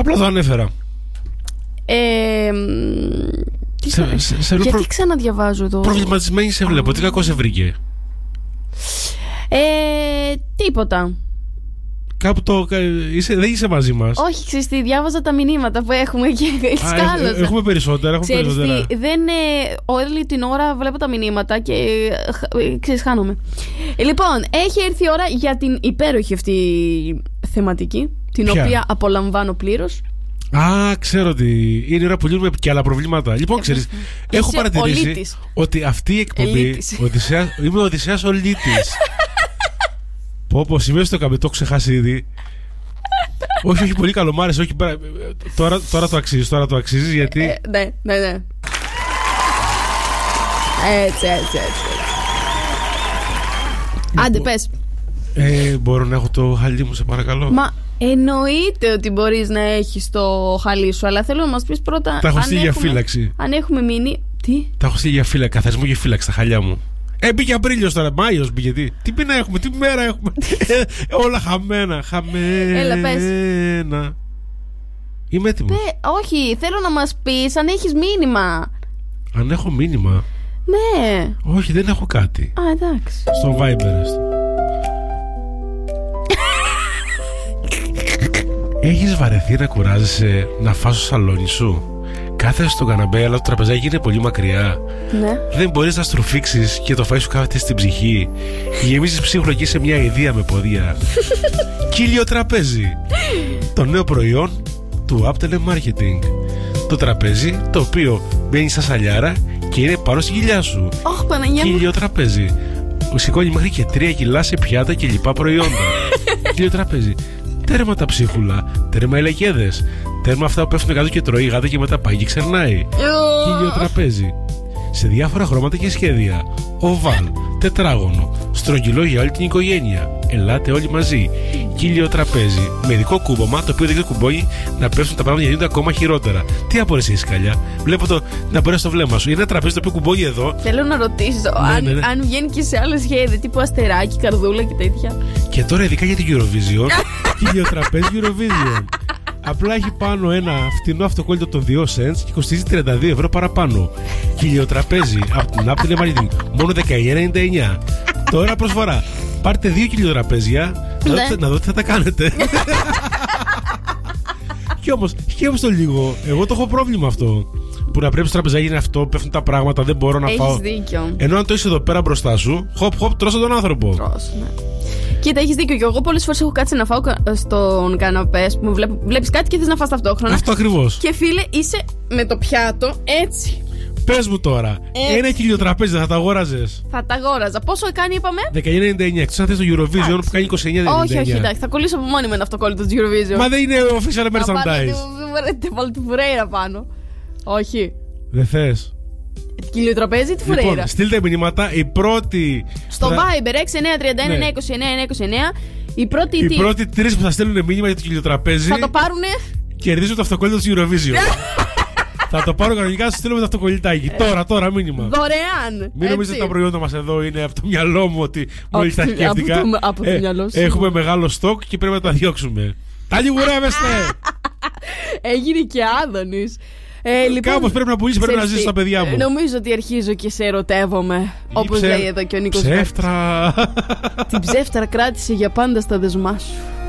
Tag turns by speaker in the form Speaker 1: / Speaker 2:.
Speaker 1: Απλά το ανέφερα.
Speaker 2: Γιατί ξαναδιαβάζω εδώ.
Speaker 1: Προβληματισμένη σε βλέπω. Τι κακό σε βρήκε?
Speaker 2: Τίποτα.
Speaker 1: Κάπου δεν είσαι μαζί μας.
Speaker 2: Όχι, ξέρεις τι, διάβαζα τα μηνύματα που έχουμε και σκάλωσα.
Speaker 1: Έχουμε περισσότερα.
Speaker 2: Ξέρεις τι, όλη την ώρα βλέπω τα μηνύματα και ξέρεις, χάνομαι. Λοιπόν, έχει έρθει η ώρα για την υπέροχη αυτή θεματική, την οποία απολαμβάνω πλήρως.
Speaker 1: Ξέρω ότι είναι η ώρα που λύνουμε και άλλα προβλήματα. Λοιπόν, ξέρεις, έχω παρατηρήσει ότι αυτή η εκπομπή είμαι ο Οδυσσέας ο Λύτης. Πω, σημαίνει στο καμπετό, έχω ξεχάσει ήδη. Όχι, πολύ καλό, μ' άρεσε. Τώρα το αξίζεις γιατί.
Speaker 2: Ναι. Έτσι. Άντε, πες.
Speaker 1: Μπορώ να έχω το χαλί μου, σε παρακαλώ?
Speaker 2: Μα εννοείται ότι μπορείς να έχεις το χαλί σου, αλλά θέλω να μας πεις πρώτα.
Speaker 1: Τα έχω στείλει για φύλαξη.
Speaker 2: Αν έχουμε μείνει. Τι?
Speaker 1: Τα έχω στείλει για φύλαξη, καθαρισμό και φύλαξη τα χαλιά μου. Μπήκε Απρίλιος τώρα, Μάιος μπήκε. Τι πίνα έχουμε, τι μέρα έχουμε. Όλα χαμένα.
Speaker 2: Έλα, πες.
Speaker 1: Είμαι έτοιμος.
Speaker 2: Όχι, θέλω να μας πεις αν έχεις μήνυμα.
Speaker 1: Αν έχω μήνυμα?
Speaker 2: Ναι.
Speaker 1: Όχι, δεν έχω κάτι.
Speaker 2: Εντάξει.
Speaker 1: Στο Viber. Έχεις βαρεθεί να κουράζεσαι να φας στο σαλόνι σου? Κάθεσαι στον καναπέ, αλλά το τραπεζάκι είναι πολύ μακριά.
Speaker 2: Ναι.
Speaker 1: Δεν μπορείς να στροφήξεις και το φαΐ σου κάθεται στην ψυχή. Γεμίζεις ψύχουλο και είσαι μια ιδέα με πόδια. Κύλιο τραπέζι. Το νέο προϊόν του Apple Marketing. Το τραπέζι το οποίο μπαίνει σαν σαλιάρα και είναι πάνω στη κοιλιά σου. Κύλιο τραπέζι. Σηκώνει μέχρι και 3 κιλά σε πιάτα και λοιπά προϊόντα. Κύλιο τραπέζι. Τέρμα τα ψίχουλα, τέρμα οι λεκέδες, τέρμα αυτά που πέφτουν κάτω και τρώει γάτα και μετά πάει και ξερνάει. Κύλιο τραπέζι. Σε διάφορα χρώματα και σχέδια. Οβάλ, τετράγωνο, στρογγυλό για όλη την οικογένεια. Ελάτε όλοι μαζί. Κύλιο τραπέζι. Με ειδικό κούμπομα το οποίο δεν κουμπώνει να πέφτουν τα πράγματα γιατί είναι ακόμα χειρότερα. Τι απορρεσία είσαι, καλιά? Βλέπω να μπορέσει το βλέμμα σου. Είναι ένα τραπέζι το οποίο κουμπώνει εδώ.
Speaker 2: Θέλω να ρωτήσω αν βγαίνει και σε άλλα σχέδια τύπου αστεράκι, καρδούλα και τέτοια.
Speaker 1: Και τώρα ειδικά για την Eurovision. Κύλιο τραπέζι Eurovision. Απλά έχει πάνω ένα φτηνό αυτοκόλλητο των 2 cents και κοστίζει 32 ευρώ παραπάνω. Κύλιο τραπέζι από την Apple Marketing. Μόνο 19,99. Τώρα προσφορά. Πάρτε 2 κιλιοτραπέζια να δω τι θα τα κάνετε. Και όμως το λίγο. Εγώ το έχω πρόβλημα αυτό. Που να πρέπει στο τραπεζάκι είναι αυτό, πέφτουν τα πράγματα, δεν μπορώ να φάω.
Speaker 2: Έχεις δίκιο.
Speaker 1: Ενώ αν το είσαι εδώ πέρα μπροστά σου, χοπ, τρώσε τον άνθρωπο.
Speaker 2: Ναι. Κοίτα, έχεις δίκιο. Και εγώ πολλές φορές έχω κάτσει να φάω στον καναπέ. Που βλέπεις κάτι και θες να φας ταυτόχρονα.
Speaker 1: Αυτό ακριβώς.
Speaker 2: Και φίλε, είσαι με το πιάτο έτσι.
Speaker 1: Πες μου τώρα, ένα κιλιοτραπέζι θα τα αγόραζες?
Speaker 2: Θα τα αγόραζα. Πόσο κάνει, είπαμε?
Speaker 1: 19,99. Εκτός αν θες το Eurovision που κάνει 29,99.
Speaker 2: Όχι, εντάξει, θα κολλήσω από μόνη με ένα αυτοκόλλητο του Eurovision.
Speaker 1: Μα δεν είναι official merchandise.
Speaker 2: Δεν βάλω τη φουρέιρα πάνω. Όχι.
Speaker 1: Δεν θες?
Speaker 2: Κιλιοτραπέζι, τη φουρέιρα.
Speaker 1: Λοιπόν, στείλτε μηνύματα. Η πρώτη.
Speaker 2: Στο Viber 6931-929-929. Οι πρώτοι
Speaker 1: 3 που θα στέλνουν μήνυμα για το κιλιοτραπέζι
Speaker 2: θα το πάρουνε.
Speaker 1: Κερδίζουν το αυτοκόλλητο του Eurovision. Θα το πάρω κανονικά, θα σου στείλουμε το αυτοκολλητάκι. Τώρα μήνυμα.
Speaker 2: Δωρεάν.
Speaker 1: Μην νομίζετε τα προϊόντα μας εδώ είναι από το μυαλό μου ότι μόλις τα σκέφτηκα.
Speaker 2: Από το μυαλό σου.
Speaker 1: Έχουμε μεγάλο στόκ και πρέπει να τα διώξουμε. Τα λιγουρεύεστε!
Speaker 2: Έγινε και Άδωνης. Λοιπόν,
Speaker 1: κάπως πρέπει να πουλήσει, πρέπει να ζήσει στα παιδιά μου.
Speaker 2: Νομίζω ότι αρχίζω και σε ερωτεύομαι. Όπως λέει εδώ και ο Νίκος.
Speaker 1: Ψεύτρα.
Speaker 2: Την ψεύτρα κράτησε για πάντα στα δεσμά σου.